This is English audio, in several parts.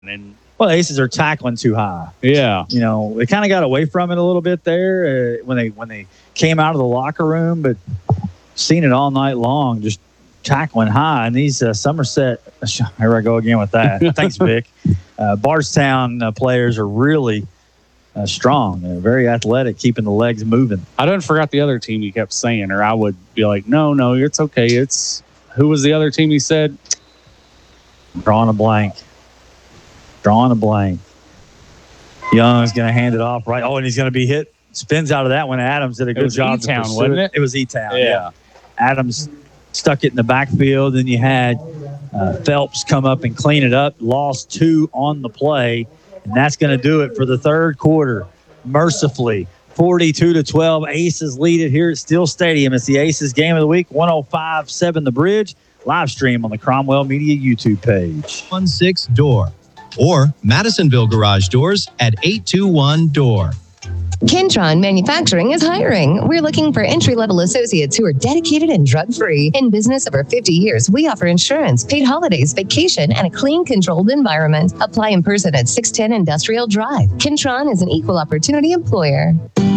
Well, the Aces are tackling too high. Yeah. You know, they kind of got away from it a little bit there when they came out of the locker room, but seen it all night long, just tackling high. And these Somerset, here I go again with that. Thanks, Vic. Bardstown players are really strong. They're very athletic, keeping the legs moving. I don't forgot the other team he kept saying, or I would be like, no, it's okay. Who was the other team he said? Drawing a blank. Young's going to hand it off right. Oh, and he's going to be hit. Spins out of that one. Adams did a good job. E-Town, wasn't it? It was E-Town. Yeah. Adams stuck it in the backfield. Then you had Phelps come up and clean it up. Lost 2 on the play. And that's going to do it for the third quarter. Mercifully, 42-12. Aces lead it here at Steel Stadium. It's the Aces game of the week. 105.7 The Bridge. Live stream on the Cromwell Media YouTube page. 16 Door or Madisonville Garage Doors at 821 Door. Kentron Manufacturing is hiring. We're looking for entry-level associates who are dedicated and drug-free. In business over 50 years, we offer insurance, paid holidays, vacation, and a clean, controlled environment. Apply in person at 610 Industrial Drive. Kentron is an equal opportunity employer.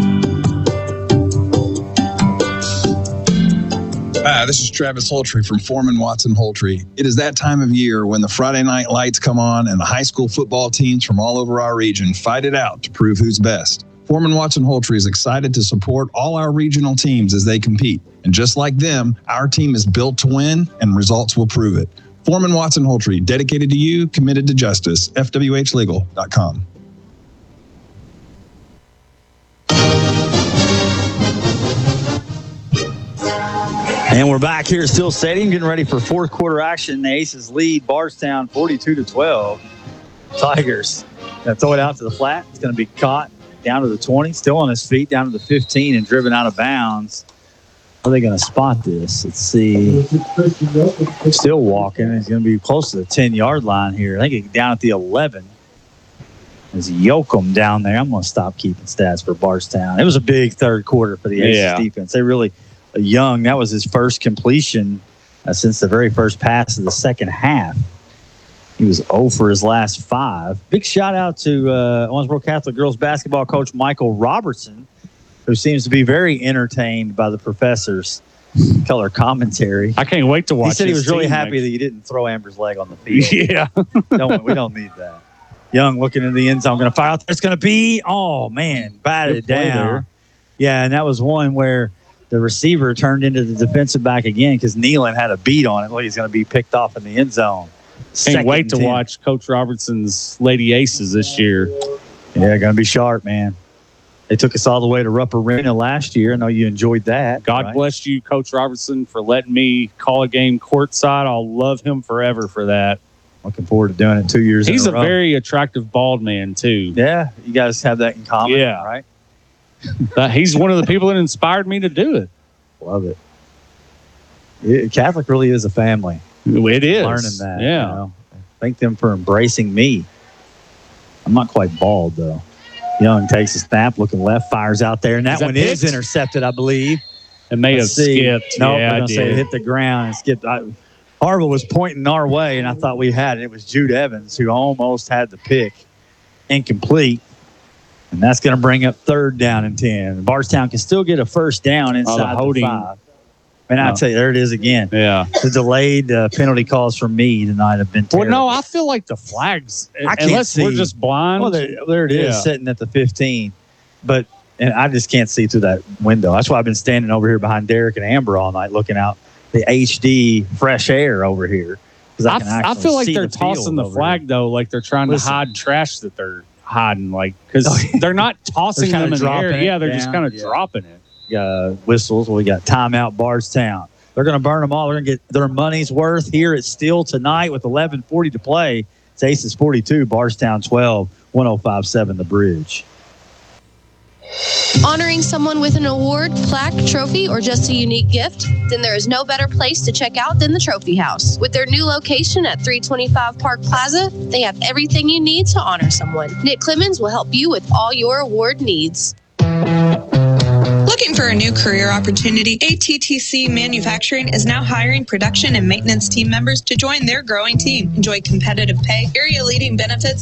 Hi, this is Travis Holtree from Foreman Watson Holtree. It is that time of year when the Friday night lights come on and the high school football teams from all over our region fight it out to prove who's best. Foreman Watson Holtree is excited to support all our regional teams as they compete. And just like them, our team is built to win, and results will prove it. Foreman Watson Holtree, dedicated to you, committed to justice. FWHlegal.com. And we're back here at Steel Stadium, getting ready for fourth quarter action. The Aces lead Bardstown 42-12. Tigers going to throw it out to the flat. It's going to be caught down to the 20, still on his feet, down to the 15, and driven out of bounds. How are they going to spot this? Let's see. Still walking. He's going to be close to the 10-yard line here. I think he's down at the 11. There's Yoakum down there. I'm going to stop keeping stats for Bardstown. It was a big third quarter for the Aces defense. They really – Young, that was his first completion since the very first pass of the second half. He was 0 for his last 5. Big shout out to Owensboro Catholic girls basketball coach Michael Robertson, who seems to be very entertained by the professor's color commentary. I can't wait to watch. He said he was really happy that you didn't throw Amber's leg on the field. Yeah. We don't need that. Young looking in the end zone, going to fire out there. It's going to be, batted down. There. Yeah, and that was one where the receiver turned into the defensive back again because Nealon had a beat on it. Well, he's going to be picked off in the end zone. Can't wait to watch Coach Robertson's Lady Aces this year. Yeah, going to be sharp, man. They took us all the way to Rupp Arena last year. I know you enjoyed that. God bless you, Coach Robertson, for letting me call a game courtside. I'll love him forever for that. Looking forward to doing it 2 years He's in a row. He's a very attractive bald man, too. Yeah, you guys have that in common, right? He's one of the people that inspired me to do it. Love it. Catholic really is a family. It is. Learning that. Yeah. You know? Thank them for embracing me. I'm not quite bald, though. Young takes a snap, looking left, fires out there, and that one is intercepted, I believe. It may have skipped. No, I'm going to say it hit the ground and skipped. Harville was pointing our way, and I thought we had it. It was Jude Evans who almost had the pick. Incomplete. And that's going to bring up 3rd down and 10. Bardstown can still get a first down inside the 5. And I'll tell you, there it is again. Yeah. The delayed penalty calls from me tonight have been terrible. Well, no, I feel like the flags, unless we're just blind. Well, there it is, sitting at the 15. And I just can't see through that window. That's why I've been standing over here behind Derek and Amber all night looking out the HD fresh air over here. I feel like they're tossing the flag, though, like they're trying to hide trash that they're hiding, because they're not tossing them in the air. Yeah, they're just kind of dropping it. Whistles. We got timeout Bardstown. They're going to burn them all. They're going to get their money's worth here at Steel tonight with 11:40 to play. It's Aces 42, Bardstown 12, 105.7 The Bridge. Honoring someone with an award, plaque, trophy, or just a unique gift? Then there is no better place to check out than the Trophy House. With their new location at 325 Park Plaza, they have everything you need to honor someone. Nick Clemens will help you with all your award needs. Looking for a new career opportunity? ATTC Manufacturing is now hiring production and maintenance team members to join their growing team. Enjoy competitive pay, area-leading benefits,